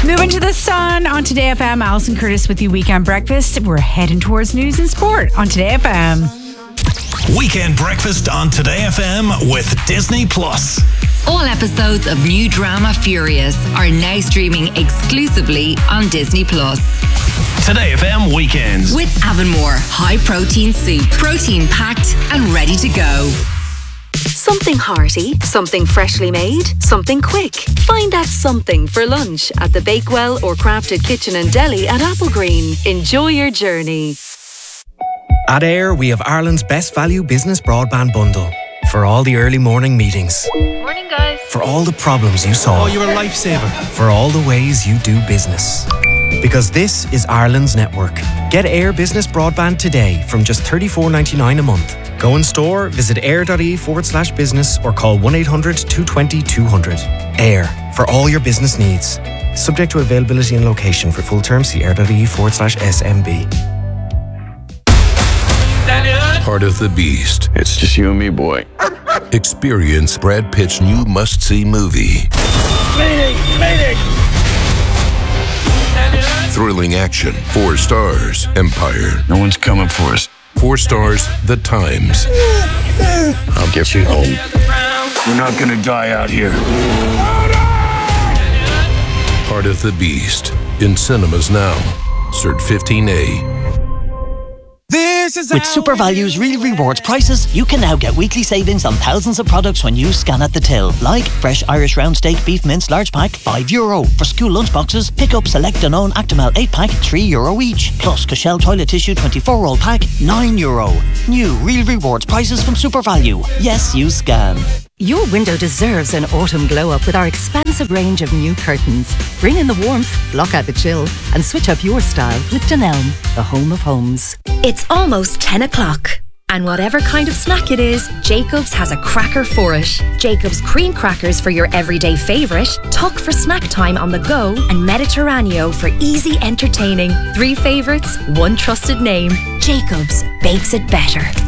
Moving to the sun on Today FM. Alison Curtis with you, Weekend Breakfast. We're heading towards news and sport on Today FM. Weekend Breakfast on Today FM with Disney Plus. All episodes of new drama Furious are now streaming exclusively on Disney Plus. Today FM Weekends. With Avonmore high protein soup, protein packed and ready to go. Something hearty, something freshly made, something quick. Find that something for lunch at the Bakewell or Crafted Kitchen and Deli at Applegreen. Enjoy your journey. At Air, we have Ireland's best value business broadband bundle. For all the early morning meetings. Morning, guys. For all the problems you solve. Oh, you're a lifesaver. For all the ways you do business. Because this is Ireland's network. Get Air Business Broadband today from just $34.99 a month. Go in store, visit air.ie/business or call 1-800-220-200. Air, for all your business needs. Subject to availability and location. For full terms, see air.ie/SMB. Heart of the Beast. It's just you and me, boy. Experience Brad Pitt's new must-see movie. Mayday! Thrilling action. 4 stars. Empire. No one's coming for us. 4 stars. The Times. I'll get you home. We're not gonna die out here. Heart of the Beast. In cinemas now. Cert 15A. With SuperValue's Real Rewards prices, you can now get weekly savings on thousands of products when you scan at the till. Like fresh Irish round steak beef mince large pack, €5. For school lunchboxes, pick up select Danone Actimel 8 pack, €3 each. Plus Cashel toilet tissue 24-roll pack, €9. New Real Rewards prices from SuperValue. Yes, you scan. Your window deserves an autumn glow-up with our expansive range of new curtains. Bring in the warmth, block out the chill, and switch up your style with Dunelm, the home of homes. It's almost 10 o'clock. And whatever kind of snack it is, Jacobs has a cracker for it. Jacobs cream crackers for your everyday favourite, Tuck for snack time on the go, and Mediterraneo for easy entertaining. 3 favourites, 1 trusted name. Jacobs bakes it better.